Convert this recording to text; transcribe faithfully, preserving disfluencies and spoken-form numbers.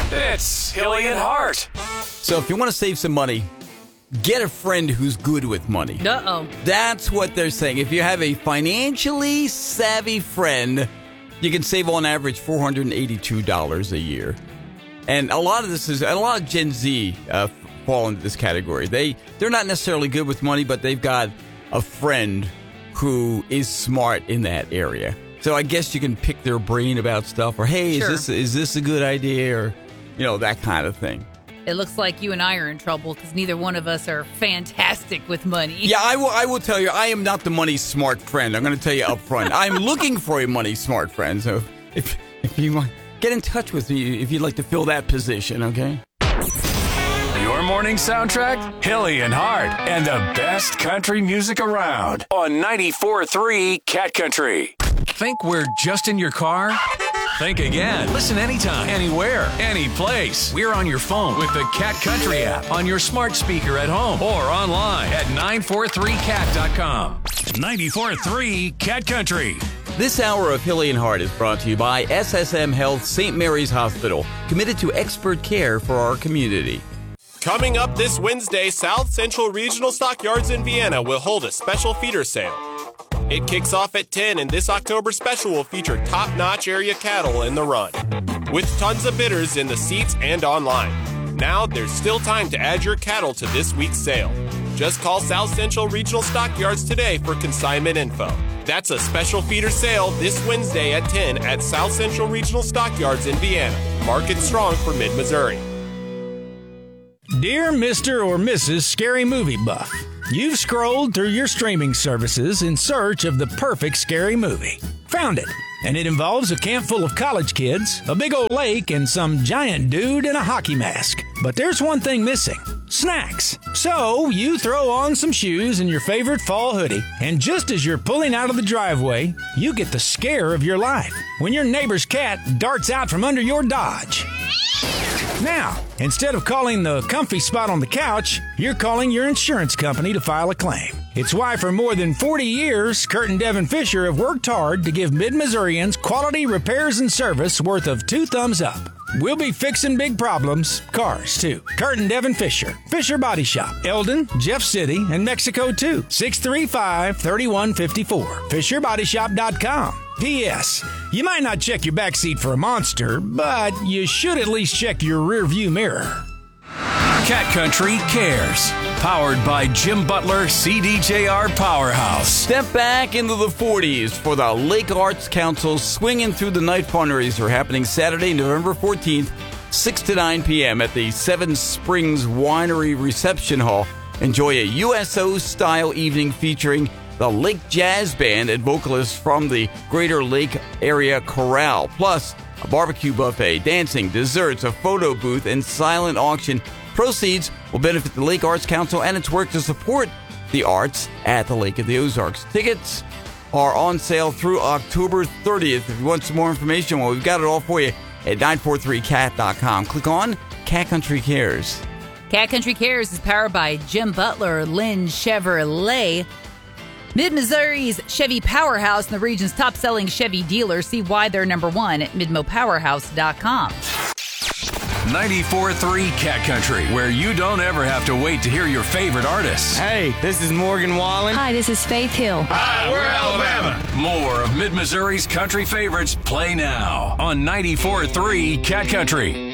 It's Hilly and Hart. So if you want to save some money, get a friend who's good with money. Uh-oh. That's what they're saying. If you have a financially savvy friend, you can save on average four hundred eighty-two dollars a year. And a lot of this is, a lot of Gen Z uh, fall into this category. They, they're not necessarily good with money, but they've got a friend who is smart in that area. So I guess you can pick their brain about stuff, or, hey, Sure. is this is this a good idea, or, you know, that kind of thing. It looks like you and I are in trouble because neither one of us are fantastic with money. Yeah, I will, I will tell you, I am not the money smart friend. I'm going to tell you up front. I'm looking for a money smart friend. So if if you want, get in touch with me if you'd like to fill that position, okay? Your morning soundtrack, Hilly and Hart, and the best country music around on ninety-four point three Cat Country. Think we're just in your car? Think again. Listen anytime, anywhere, any place. We're on your phone with the Cat Country app, on your smart speaker at home, or online at nine four three cat dot com. ninety-four point three Cat Country. This hour of Hilly and Hart is brought to you by S S M Health Saint Mary's Hospital, committed to expert care for our community. Coming up this Wednesday, South Central Regional Stockyards in Vienna will hold a special feeder sale. It kicks off at ten, and this October special will feature top-notch area cattle in the run, with tons of bidders in the seats and online. Now, there's still time to add your cattle to this week's sale. Just call South Central Regional Stockyards today for consignment info. That's a special feeder sale this Wednesday at ten at South Central Regional Stockyards in Vienna. Market strong for mid-Missouri. Dear Mister or Missus Scary Movie Buff, you've scrolled through your streaming services in search of the perfect scary movie. Found it, and it involves a camp full of college kids, a big old lake, and some giant dude in a hockey mask. But there's one thing missing. Snacks. So you throw on some shoes and your favorite fall hoodie, and just as you're pulling out of the driveway, you get the scare of your life when your neighbor's cat darts out from under your Dodge. Now, instead of calling the comfy spot on the couch, you're calling your insurance company to file a claim. It's why for more than forty years, Kurt and Devin Fisher have worked hard to give Mid-Missourians quality repairs and service worth of two thumbs up. We'll be fixing big problems, cars too. Kurt and Devin Fisher, Fisher Body Shop, Eldon, Jeff City, and Mexico too. six three five, three one five four, fisher body shop dot com. P S. You might not check your backseat for a monster, but you should at least check your rear view mirror. Cat Country Cares. Powered by Jim Butler C D J R Powerhouse. Step back into the forties for the Lake Arts Council's Swinging Through the Night fundraiser, happening Saturday, November fourteenth, six to nine p.m. at the Seven Springs Winery Reception Hall. Enjoy a U S O-style evening featuring the Lake Jazz Band and vocalists from the Greater Lake Area Chorale, plus a barbecue buffet, dancing, desserts, a photo booth, and silent auction. Proceeds will benefit the Lake Arts Council and its work to support the arts at the Lake of the Ozarks. Tickets are on sale through October thirtieth. If you want some more information, well, we've got it all for you at nine four three cat dot com. Click on Cat Country Cares. Cat Country Cares is powered by Jim Butler, Lynn Chevrolet, Mid-Missouri's Chevy Powerhouse, and the region's top-selling Chevy dealer. See why they're number one at midmo powerhouse dot com. ninety-four point three Cat Country, where you don't ever have to wait to hear your favorite artists. Hey, this is Morgan Wallen. Hi, this is Faith Hill. Hi, we're Alabama. More of Mid-Missouri's country favorites play now on ninety-four point three Cat Country.